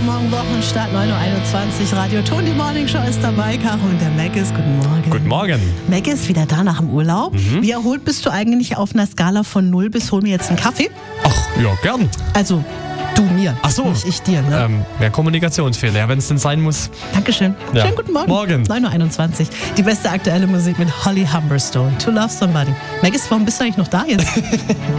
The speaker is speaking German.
Guten Morgen, Wochenstart, 9.21 Uhr. Radio Ton, die Morning Show ist dabei. Caro und der Maggis, guten Morgen. Guten Morgen. Maggis, wieder da nach dem Urlaub. Wie erholt bist du eigentlich auf einer Skala von 0 bis hol mir jetzt einen Kaffee? Ach, ja, gern. Also, du mir. Ach so. Nicht ich dir, ne? Kommunikationsfehler, ja, wenn es denn sein muss. Dankeschön. Ja. Schönen guten Morgen. Morgen. 9.21 Uhr. Die beste aktuelle Musik mit Holly Humberstone. To Love Somebody. Maggis, warum bist du eigentlich noch da jetzt?